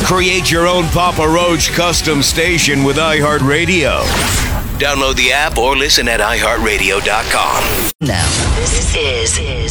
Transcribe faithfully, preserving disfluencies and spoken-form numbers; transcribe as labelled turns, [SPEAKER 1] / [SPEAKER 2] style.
[SPEAKER 1] Create your own Papa Roach custom station with iHeartRadio. Download the app or listen at i heart radio dot com.
[SPEAKER 2] Now, this is